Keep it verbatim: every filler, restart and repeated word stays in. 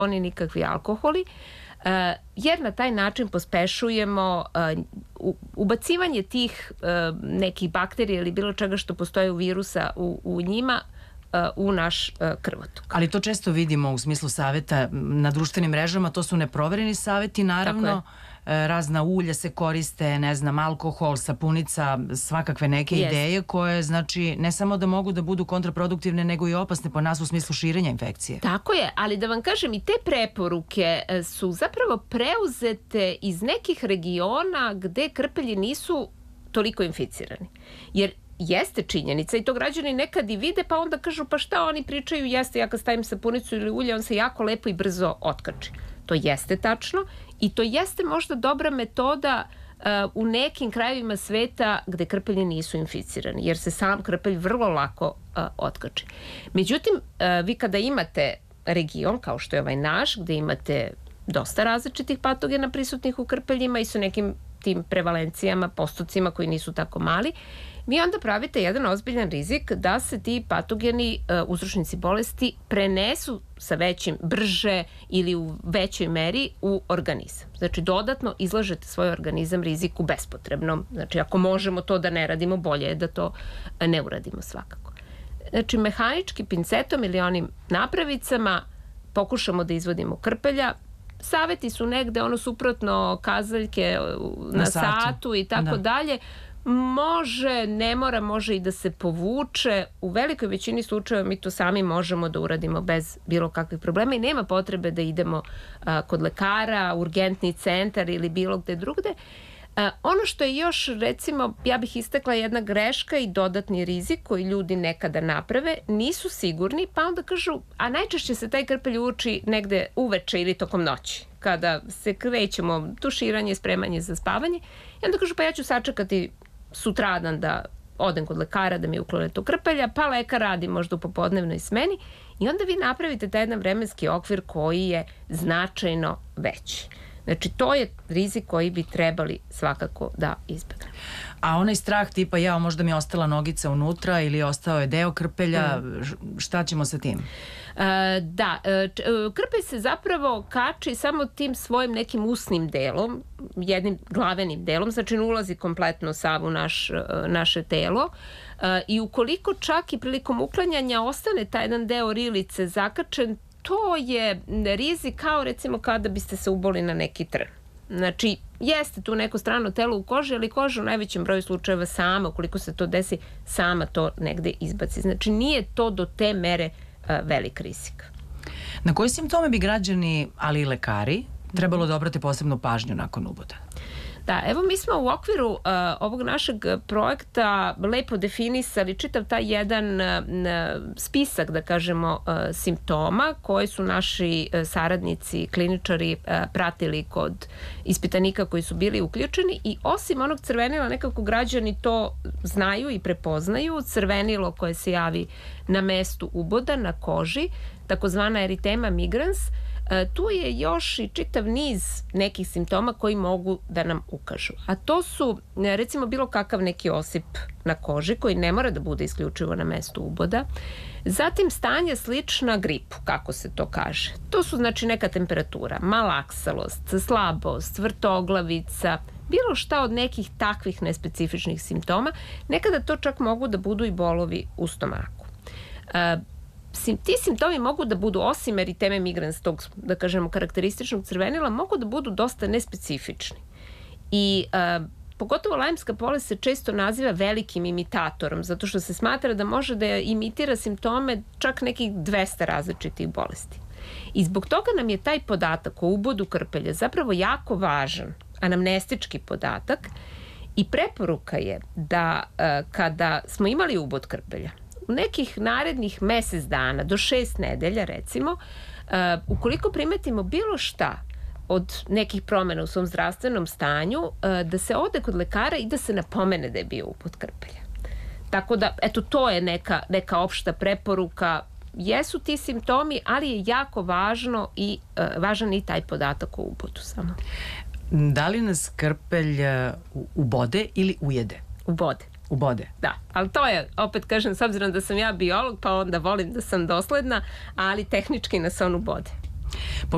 oni nikakvi alkoholi, jer na taj način pospešujemo ubacivanje tih nekih bakterija ili bilo čega što postoje u virusa u, u njima u naš krvotok. Ali to često vidimo u smislu saveta na društvenim mrežama, to su neprovereni saveti, naravno. Razna ulja se koriste, ne znam, alkohol, sapunica, svakakve neke yes. ideje koje, znači, ne samo da mogu da budu kontraproduktivne, nego i opasne po nas u smislu širenja infekcije. Tako je, ali da vam kažem, i te preporuke su zapravo preuzete iz nekih regiona gde krpelji nisu toliko inficirani. Jer jeste činjenica i to građani nekad i vide, pa onda kažu, pa šta oni pričaju, jeste, ja kad stavim sapunicu ili ulje, on se jako lepo i brzo otkači. To jeste tačno i to jeste možda dobra metoda uh, u nekim krajevima sveta gde krpelji nisu inficirani, jer se sam krpelj vrlo lako uh, otkači. Međutim, uh, vi kada imate region, kao što je ovaj naš, gde imate dosta različitih patogena prisutnih u krpeljima i su nekim tim prevalencijama, postocima koji nisu tako mali, vi onda pravite jedan ozbiljan rizik da se ti patogeni uh, uzročnici bolesti prenesu sa većim, brže ili u većoj meri u organizam. Znači, dodatno izlažete svoj organizam riziku bespotrebnom. Znači, ako možemo to da ne radimo, bolje je da to ne uradimo svakako. Znači, mehanički pincetom ili onim napravicama pokušamo da izvodimo krpelja. Saveti su negde ono suprotno kazaljke na, na satu. satu i tako da. dalje. Može, ne mora, može i da se povuče. U velikoj većini slučajeva mi to sami možemo da uradimo bez bilo kakvih problema i nema potrebe da idemo a, kod lekara, urgentni centar ili bilo gde drugde. A, ono što je još, recimo, ja bih istakla jedna greška i dodatni rizik koji ljudi nekada naprave, nisu sigurni, pa onda kažu, a najčešće se taj krpelj uči negde uveče ili tokom noći, kada se krećemo tuširanje, spremanje za spavanje, i onda kažu, pa ja ću sačekati sutradan da odem kod lekara da mi uklone to krpelja, pa lekar radi možda u popodnevnoj smeni i onda vi napravite taj jedan vremenski okvir koji je značajno veći. Znači, to je rizik koji bi trebali svakako da izbegnemo. A onaj strah tipa, ja, možda mi je ostala nogica unutra ili ostao je deo krpelja, mm. šta ćemo sa tim? E, da, krpelj se zapravo kači samo tim svojim nekim usnim delom, jednim glavenim delom, znači ne ulazi kompletno sav u naš, naše telo e, i ukoliko čak i prilikom uklanjanja ostane taj jedan deo rilice zakačen, to je rizik kao recimo kada biste se uboli na neki trn. Znači, jeste tu neko strano telo u koži, ali koža u najvećem broju slučajeva sama, ukoliko se to desi, sama to negde izbaci. Znači, nije to do te mere uh, velik rizik. Na koje simptome bi građani, ali i lekari, trebalo da obrate posebnu pažnju nakon uboda? Da, evo mi smo u okviru uh, ovog našeg projekta lepo definisali čitav taj jedan uh, spisak, da kažemo, uh, simptoma koje su naši uh, saradnici, kliničari uh, pratili kod ispitanika koji su bili uključeni i osim onog crvenila nekako građani to znaju i prepoznaju. Crvenilo koje se javi na mestu uboda, na koži, takozvana eritema migrans. Tu je još i čitav niz nekih simptoma koji mogu da nam ukažu. A to su, recimo, bilo kakav neki osip na koži koji ne mora da bude isključivo na mestu uboda. Zatim stanje slična gripu, kako se to kaže. To su, znači, neka temperatura, malaksalost, slabost, vrtoglavica, bilo šta od nekih takvih nespecifičnih simptoma. Nekada to čak mogu da budu i bolovi u stomaku. Ti simptomi mogu da budu, osim eriteme migrans, tog, da kažemo, karakterističnog crvenila, mogu da budu dosta nespecifični. I uh, pogotovo lajmska bolest se često naziva velikim imitatorom, zato što se smatra da može da imitira simptome čak nekih dvesta različitih bolesti. I zbog toga nam je taj podatak o ubodu krpelja zapravo jako važan, anamnestički podatak, i preporuka je da uh, kada smo imali ubod krpelja, u nekih narednih mesec dana, do šest nedelja recimo, uh, ukoliko primetimo bilo šta od nekih promjena u svom zdravstvenom stanju, uh, da se ode kod lekara i da se napomene da je bio ubod krpelja. Tako da, eto, to je neka, neka opšta preporuka. Jesu ti simptomi, ali je jako važno i uh, važan i taj podatak o ubodu samo. Da li nas krpelj uh, ubode ili ujede? Ubode. Ubode. Da, ali to je, opet kažem, s obzirom da sam ja biolog, pa onda volim da sam dosledna, ali tehnički nas on ubode.